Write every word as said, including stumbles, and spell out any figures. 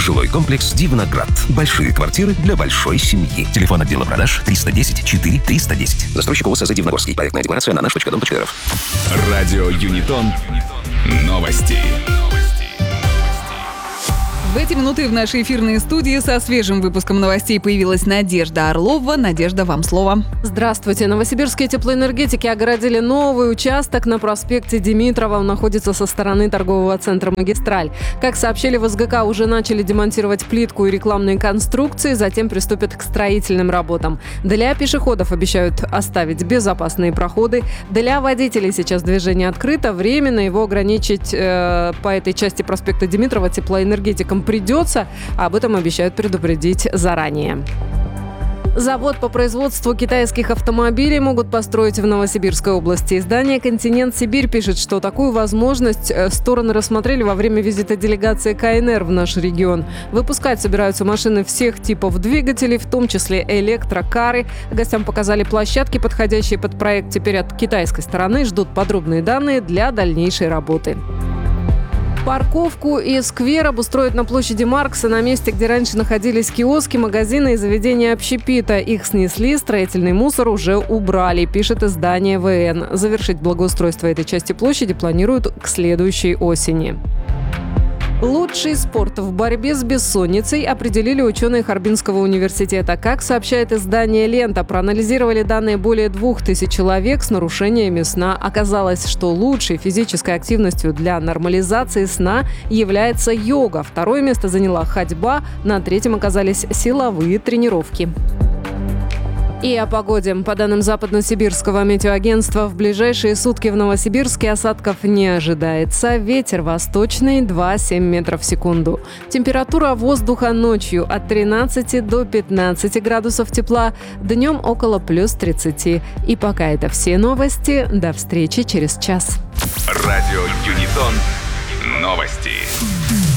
Жилой комплекс «Дивноград». Большие квартиры для большой семьи. Телефон отдела продаж триста десять четыре триста десять. Застройщик ОСЗ «Дивногорский». Проектная декларация на наш точка дом точка эр эф. Радио Юнитон. Новости. В эти минуты в нашей эфирной студии со свежим выпуском новостей появилась Надежда Орлова. Надежда, вам слово. Здравствуйте. Новосибирские теплоэнергетики огородили новый участок на проспекте Димитрова. Он находится со стороны торгового центра «Магистраль». Как сообщили в СГК, уже начали демонтировать плитку и рекламные конструкции, затем приступят к строительным работам. Для пешеходов обещают оставить безопасные проходы. Для водителей сейчас движение открыто. Временно его ограничить э, по этой части проспекта Димитрова теплоэнергетикам придется, об этом обещают предупредить заранее. Завод по производству китайских автомобилей могут построить в Новосибирской области. Издание «Континент Сибирь» пишет, что такую возможность стороны рассмотрели во время визита делегации КНР в наш регион. Выпускать собираются машины всех типов двигателей, в том числе электрокары. Гостям показали площадки, подходящие под проект. Теперь от китайской стороны ждут подробные данные для дальнейшей работы. Парковку и сквер обустроят на площади Маркса, на месте, где раньше находились киоски, магазины и заведения общепита. Их снесли, строительный мусор уже убрали, пишет издание ВН. Завершить благоустройство этой части площади планируют к следующей осени. Лучший спорт в борьбе с бессонницей определили ученые Харбинского университета. Как сообщает издание «Лента», проанализировали данные более двух тысяч человек с нарушениями сна. Оказалось, что лучшей физической активностью для нормализации сна является йога. Второе место заняла ходьба, на третьем оказались силовые тренировки. И о погоде. По данным Западно-Сибирского метеоагентства, в ближайшие сутки в Новосибирске осадков не ожидается. Ветер восточный два целых семь десятых метров в секунду. Температура воздуха ночью от тринадцати до пятнадцати градусов тепла, днем около плюс тридцати. И пока это все новости. До встречи через час. Радио Юнитон. Новости.